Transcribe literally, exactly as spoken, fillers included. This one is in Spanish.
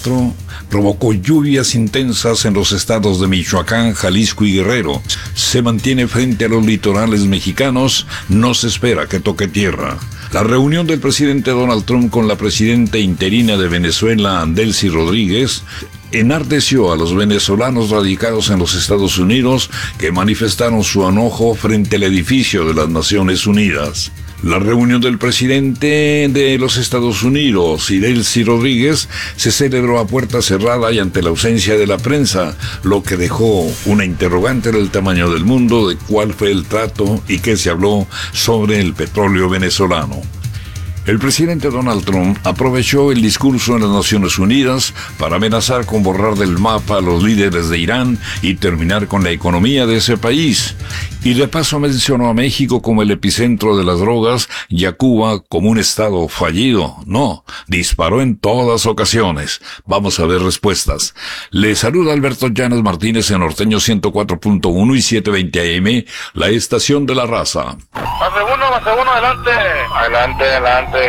cuatro provocó lluvias intensas en los estados de Michoacán, Jalisco y Guerrero. Se mantiene frente a los litorales mexicanos, no se espera que toque tierra. La reunión del presidente Donald Trump con la presidenta interina de Venezuela, Delcy Rodríguez, enardeció a los venezolanos radicados en los Estados Unidos que manifestaron su enojo frente al edificio de las Naciones Unidas. La reunión del presidente de los Estados Unidos y Delcy Rodríguez se celebró a puerta cerrada y ante la ausencia de la prensa, lo que dejó una interrogante del tamaño del mundo de cuál fue el trato y qué se habló sobre el petróleo venezolano. El presidente Donald Trump aprovechó el discurso en las Naciones Unidas para amenazar con borrar del mapa a los líderes de Irán y terminar con la economía de ese país. Y de paso mencionó a México como el epicentro de las drogas y a Cuba como un estado fallido. No, disparó en todas ocasiones. Vamos a ver respuestas. Le saluda Alberto Llanes Martínez en Norteño ciento cuatro punto uno y setecientos veinte A M, la estación de la raza. Base uno, base uno, adelante. Adelante, adelante.